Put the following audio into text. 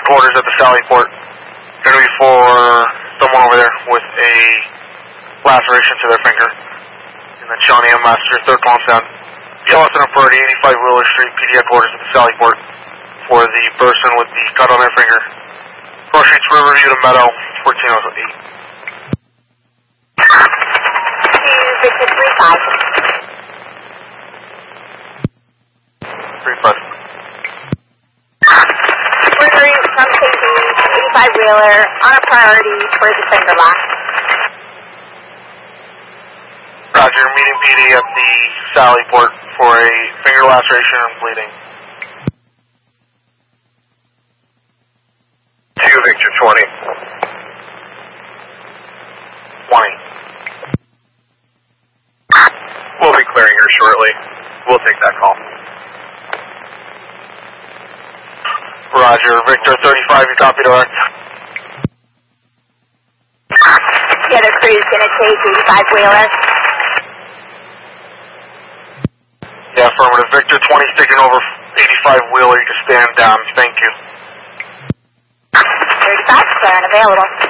quarters at the Sally Port. Going to be for someone over there with a laceration to their finger. And then Shawnee M. Master, 3rd call sound. Yellowstone and Purdy, 85 Wheeler Street, PD headquarters at the Sally Port for the person with the cut on their finger. Cross Streets, Riverview to Meadow, 1408. Victor 35. Gregory from KD, 85 Wheeler, on a priority for the finger lock. Roger, meeting PD at the Sally Port for a finger laceration and bleeding. 2 Victor 20. 20. We'll be clearing here shortly. We'll take that call. Roger, Victor 35, you copy direct. The other crew is going to take 85 Wheeler. Yeah, affirmative. Victor 20 taking over 85 Wheeler. You can stand down. Thank you. 35, clear and available.